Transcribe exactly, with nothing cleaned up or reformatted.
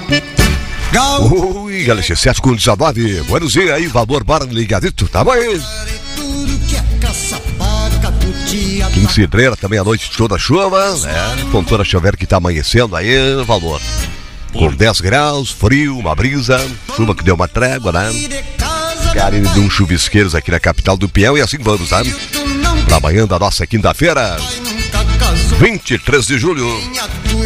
Ui, L X sete com dezenove. Buenos dias aí, valor, bora ligadito, tá bom aí? Em Cidreira também a noite toda chuva, né? Com toda a chover que tá amanhecendo aí, valor. Com dez graus, frio, uma brisa, chuva que deu uma trégua, né? Carinho de um chuvisqueiros aqui na capital do Pião e assim vamos, tá? Pra amanhã da nossa quinta-feira, vinte e três de julho.